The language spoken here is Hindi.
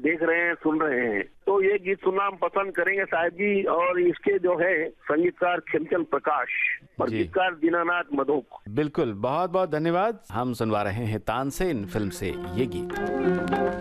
देख रहे हैं, सुन रहे हैं, तो ये गीत सुनना हम पसंद करेंगे साहिब जी। और इसके जो है संगीतकार खेमचंद प्रकाश और गीतकार दीनानाथ मधोक। बिल्कुल, बहुत बहुत धन्यवाद। हम सुनवा रहे हैं तानसेन फिल्म से ये गीत।